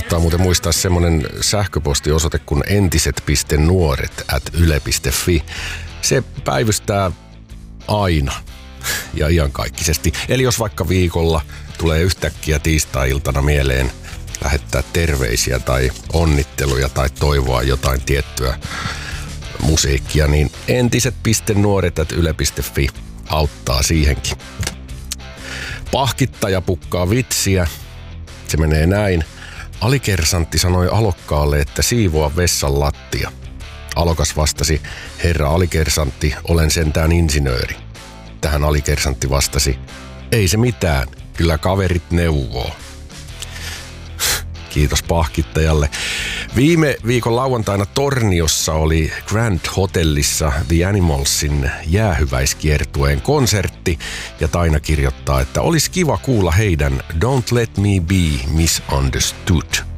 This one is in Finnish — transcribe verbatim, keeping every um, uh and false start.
Kannattaa muuten muistaa semmonen sähköpostiosoite kuin entiset piste nuoret at yle piste fi. Se päivystää aina ja iankaikkisesti. Eli jos vaikka viikolla tulee yhtäkkiä tiistai-iltana mieleen lähettää terveisiä tai onnitteluja tai toivoa jotain tiettyä musiikkia, niin entiset piste nuoret at yle piste fi auttaa siihenkin. Pahkittaja pukkaa vitsiä. Se menee näin. Alikersantti sanoi alokkaalle, että siivoa vessan lattia. Alokas vastasi, herra alikersantti, olen sentään insinööri. Tähän alikersantti vastasi, ei se mitään, kyllä kaverit neuvoo. Kiitos pahkittajalle. Viime viikon lauantaina Torniossa oli Grand Hotellissa The Animalsin jäähyväiskiertueen konsertti ja Taina kirjoittaa, että olisi kiva kuulla heidän Don't Let Me Be Misunderstood.